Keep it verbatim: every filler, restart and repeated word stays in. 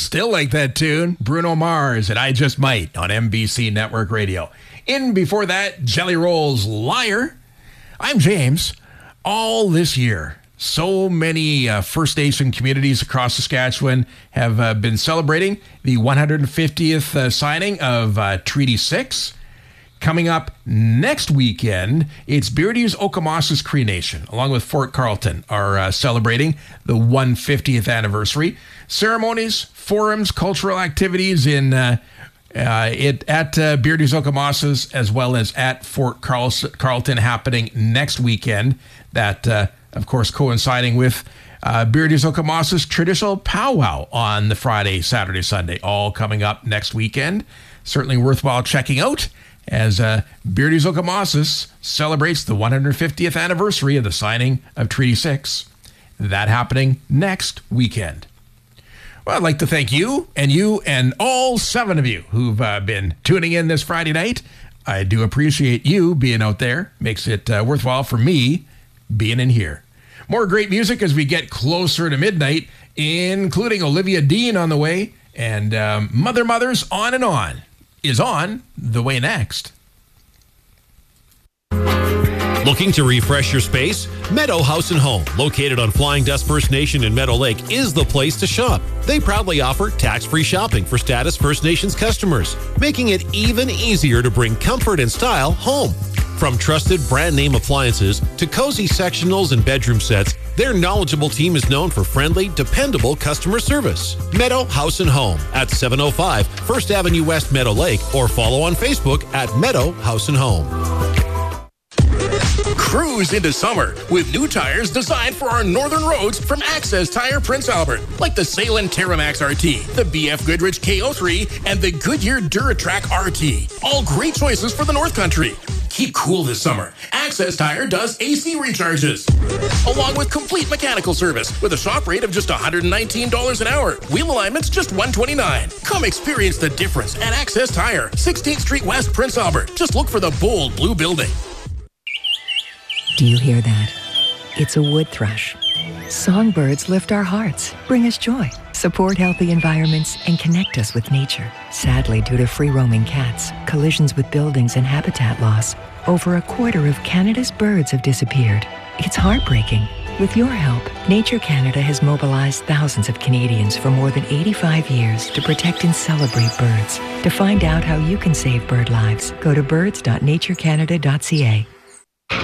Still like that tune. Bruno Mars and I Just Might on N B C Network Radio. In before that, Jelly Roll's Liar. I'm James. All this year, so many uh, First Nation communities across Saskatchewan have uh, been celebrating the one hundred fiftieth uh, signing of uh, Treaty six. Coming up next weekend, it's Beardy's Okamasas Cree Nation, along with Fort Carlton, are uh, celebrating the one hundred fiftieth anniversary. Ceremonies, forums, cultural activities in uh, uh, it at uh, Beardy's Okamasas, as well as at Fort Carl- Carlton, happening next weekend. That, uh, of course, coinciding with uh, Beardy's Okamasas traditional powwow on the Friday, Saturday, Sunday, all coming up next weekend. Certainly worthwhile checking out, as uh, Beardy's Okamasas celebrates the one hundred fiftieth anniversary of the signing of Treaty six. That happening next weekend. Well, I'd like to thank you and you and all seven of you who've uh, been tuning in this Friday night. I do appreciate you being out there. Makes it uh, worthwhile for me being in here. More great music as we get closer to midnight, including Olivia Dean on the way, and um, Mother Mothers On and On is on the way next. Looking to refresh your space? Meadow House and Home, located on Flying Dust First Nation in Meadow Lake, is the place to shop. They proudly offer tax-free shopping for Status First Nations customers, making it even easier to bring comfort and style home. From trusted brand-name appliances to cozy sectionals and bedroom sets, their knowledgeable team is known for friendly, dependable customer service. Meadow House and Home at seven oh five First Avenue West, Meadow Lake, or follow on Facebook at Meadow House and Home. Cruise into summer with new tires designed for our northern roads from Access Tire Prince Albert, like the Salem Terramax R T, the B F Goodrich K O three, and the Goodyear Duratrack R T. All great choices for the North Country. Keep cool this summer. Access Tire does A C recharges, along with complete mechanical service with a shop rate of just one hundred nineteen dollars an hour. Wheel alignment's just one hundred twenty-nine dollars. Come experience the difference at Access Tire, sixteenth Street West, Prince Albert. Just look for the bold blue building. Do you hear that? It's a wood thrush. Songbirds lift our hearts, bring us joy, support healthy environments, and connect us with nature. Sadly, due to free-roaming cats, collisions with buildings, and habitat loss, over a quarter of Canada's birds have disappeared. It's heartbreaking. With your help, Nature Canada has mobilized thousands of Canadians for more than eighty-five years to protect and celebrate birds. To find out how you can save bird lives, go to birds dot nature canada dot c a.